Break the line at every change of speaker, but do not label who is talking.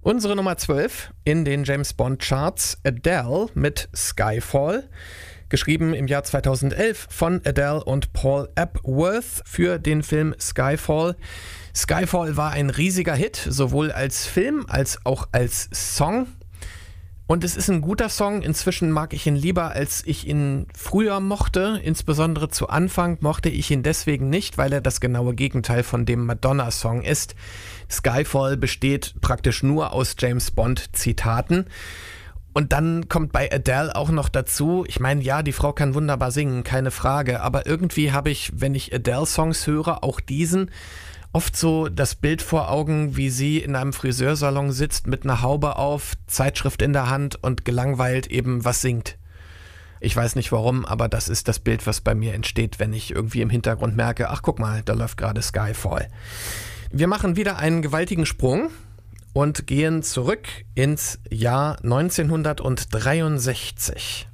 Unsere Nummer 12 in den James Bond Charts, Adele mit Skyfall. Geschrieben im Jahr 2011 von Adele und Paul Epworth für den Film Skyfall. Skyfall war ein riesiger Hit, sowohl als Film als auch als Song. Und es ist ein guter Song. Inzwischen mag ich ihn lieber, als ich ihn früher mochte. Insbesondere zu Anfang mochte ich ihn deswegen nicht, weil er das genaue Gegenteil von dem Madonna-Song ist. Skyfall besteht praktisch nur aus James Bond-Zitaten. Und dann kommt bei Adele auch noch dazu, ich meine, ja, die Frau kann wunderbar singen, keine Frage, aber irgendwie habe ich, wenn ich Adele-Songs höre, auch diesen, oft so das Bild vor Augen, wie sie in einem Friseursalon sitzt mit einer Haube auf, Zeitschrift in der Hand und gelangweilt eben was singt. Ich weiß nicht warum, aber das ist das Bild, was bei mir entsteht, wenn ich irgendwie im Hintergrund merke, ach guck mal, da läuft gerade Skyfall. Wir machen wieder einen gewaltigen Sprung und gehen zurück ins Jahr 1963.